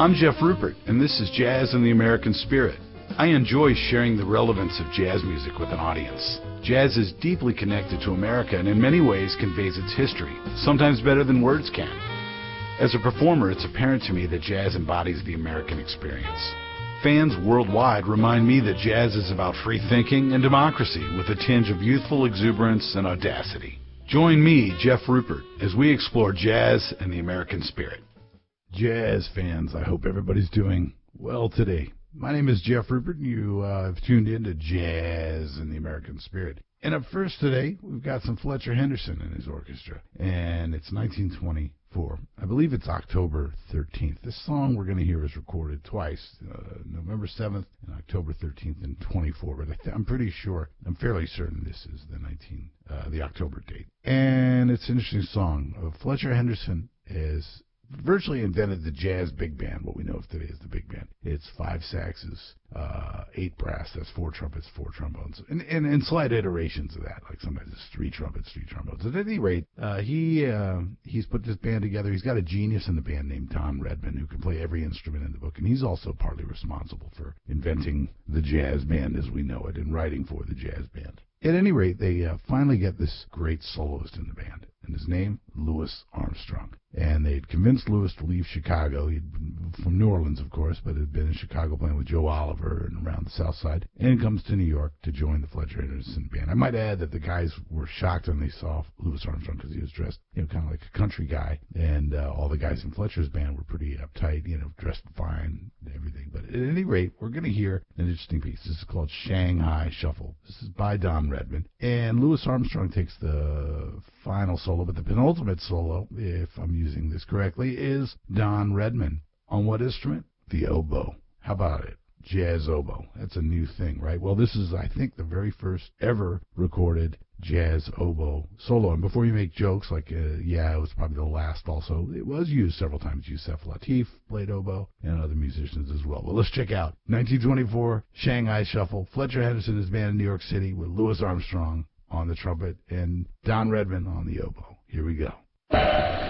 I'm Jeff Rupert, and this is Jazz in the American Spirit. I enjoy sharing the relevance of jazz music with an audience. Jazz is deeply connected to America and in many ways conveys its history, sometimes better than words can. As a performer, it's apparent to me that jazz embodies the American experience. Fans worldwide remind me that jazz is about free thinking and democracy with a tinge of youthful exuberance and audacity. Join me, Jeff Rupert, as we explore jazz and the American spirit. Jazz fans, I hope everybody's doing well today. My name is Jeff Rupert, and you have tuned in to Jazz and the American Spirit. And up first today, we've got some Fletcher Henderson and his orchestra, and it's 1924. I believe it's October 13th. This song we're going to hear is recorded twice, November 7th and October 13th in 24. But I'm pretty sure, I'm fairly certain this is the October date. And it's an interesting song. Fletcher Henderson is virtually invented the jazz big band, what we know of today as the big band. It's 5 saxes, 8 brass, that's 4 trumpets, 4 trombones, and slight iterations of that, like sometimes it's 3 trumpets, 3 trombones. At any rate, he's put this band together. He's got a genius in the band named Don Redman who can play every instrument in the book, and he's also partly responsible for inventing the jazz band as we know it and writing for the jazz band. At any rate, they finally get this great soloist in the band, and his name, Louis Armstrong. And they'd convinced Louis to leave Chicago. He'd been from New Orleans, of course, but had been in Chicago playing with Joe Oliver and around the South Side, and comes to New York to join the Fletcher Henderson band. I might add that the guys were shocked when they saw Louis Armstrong because he was dressed, kind of like a country guy, and all the guys in Fletcher's band were pretty uptight, dressed fine and everything. But at any rate, we're going to hear an interesting piece. This is called Shanghai Shuffle. This is by Don Redman, and Louis Armstrong takes the final solo, but the penultimate solo, if I'm using this correctly, is Don Redman. On what instrument? The oboe. How about it? Jazz oboe. That's a new thing, right? Well, this is, I think, the very first ever recorded jazz oboe solo. And before you make jokes like, it was probably the last also, it was used several times. Yusef Lateef played oboe and other musicians as well. Well, let's check out 1924 Shanghai Shuffle. Fletcher Henderson is band in New York City with Louis Armstrong on the trumpet and Don Redman on the oboe. Here we go.